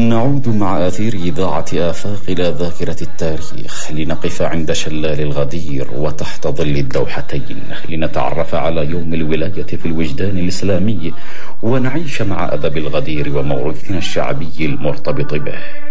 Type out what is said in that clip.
نعود مع أثير إذاعة آفاق إلى ذاكرة التاريخ لنقف عند شلال الغدير وتحت ظل الدوحتين لنتعرف على يوم الولاية في الوجدان الإسلامي ونعيش مع أدب الغدير وموروثنا الشعبي المرتبط به.